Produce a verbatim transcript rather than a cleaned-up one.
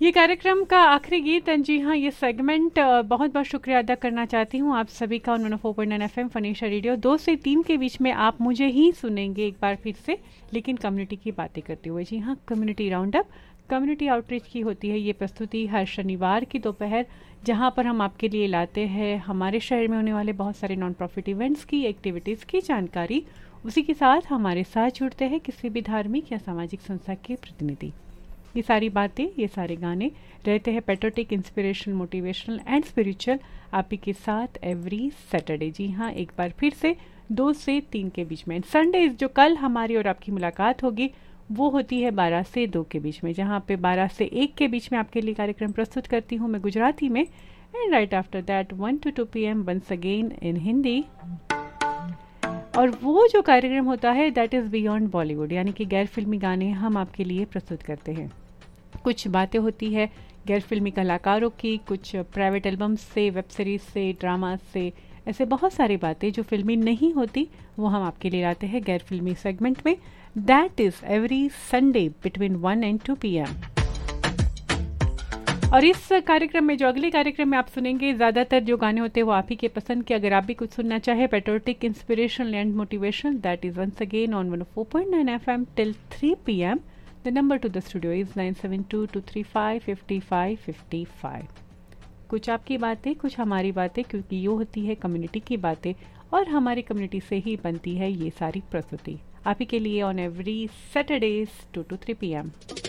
ये कार्यक्रम का आखिरी गीत। जी हाँ, ये सेगमेंट बहुत बहुत शुक्रिया अदा करना चाहती हूँ आप सभी का। One O four point nine F M फनीशा radio, दो से तीन के बीच में आप मुझे ही सुनेंगे एक बार फिर से, लेकिन कम्युनिटी की बातें करते हुए। जी हाँ, community round up, community outreach की होती है ये प्रस्तुति हर शनिवार की दोपहर, जहाँ पर हम आपके लिए लाते हैं हमारे शहर में होने वाले बहुत सारे नॉन प्रॉफिट इवेंट्स की, एक्टिविटीज़ की जानकारी। उसी के साथ हमारे साथ जुड़ते हैं किसी भी धार्मिक या सामाजिक संस्था के प्रतिनिधि। ये सारी बातें, ये सारे गाने रहते हैं patriotic, inspirational, motivational and spiritual आप ही के साथ एवरी सैटरडे। जी हाँ, एक बार फिर से दो से तीन के बीच में। संडे जो कल हमारी और आपकी मुलाकात होगी वो होती है बारह से दो के बीच में, जहाँ पे बारह से एक के बीच में आपके लिए कार्यक्रम प्रस्तुत करती हूँ मैं गुजराती में, and right after that one two to P M once again in Hindi. और वो जो कार्यक्रम होता है दैट इज़ बियॉन्ड बॉलीवुड, यानी कि गैर फिल्मी गाने हम आपके लिए प्रस्तुत करते हैं। कुछ बातें होती है गैर फिल्मी कलाकारों की, कुछ प्राइवेट एल्बम्स से, वेब सीरीज से, ड्रामा से, ऐसे बहुत सारी बातें जो फिल्मी नहीं होती वो हम आपके लिए लाते हैं गैर फिल्मी सेगमेंट में। That is every Sunday between one and to P M. और इस कार्यक्रम में, जो अगले कार्यक्रम में आप सुनेंगे, ज़्यादातर जो गाने होते हैं वो आप ही के पसंद के। अगर आप भी कुछ सुनना चाहे patriotic, inspirational and motivational, that is once again on one O four point nine F M till three P M. The number to the studio is nine seven to to three five five five five five. कुछ आपकी बातें, कुछ हमारी बातें, क्योंकि ये होती है कम्युनिटी की बातें और हमारी कम्युनिटी से ही बनती है ये सारी प्रस्तुति आप ही के लिए on every Saturdays to to three P M.